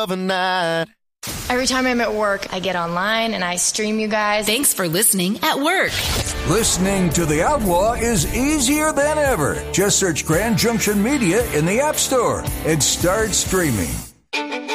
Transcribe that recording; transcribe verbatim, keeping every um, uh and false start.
of a night. Every time I'm at work, I get online and I stream you guys. Thanks for listening at work. Listening to The Outlaw is easier than ever. Just search Grand Junction Media in the App Store and start streaming.